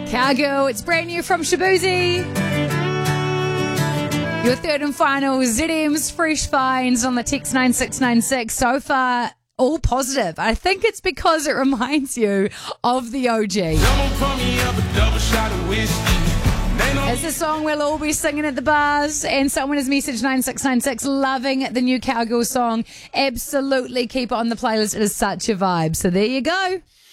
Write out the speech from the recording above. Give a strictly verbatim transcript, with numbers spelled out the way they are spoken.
Cowgirl, it's brand new from Shabuzi. Your third and final Z M's Fresh Finds on the text nine six nine six. So far, all positive. I think it's because it reminds you of the O G. It's a song we'll all be singing at the bars, and someone has messaged nine six nine six loving the new Cowgirl song. Absolutely keep it on the playlist. It is such a vibe. So there you go.